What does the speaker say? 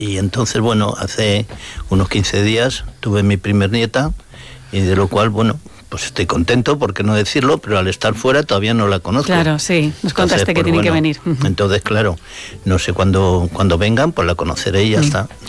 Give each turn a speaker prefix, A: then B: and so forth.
A: Y entonces, bueno, hace unos 15 días tuve mi primer nieta, y de lo cual, bueno, pues estoy contento, por qué no decirlo, pero al estar fuera todavía no la conozco.
B: Claro, sí, nos contaste que tiene que venir.
A: Entonces, claro, no sé cuándo vengan, pues la conoceré y ya está.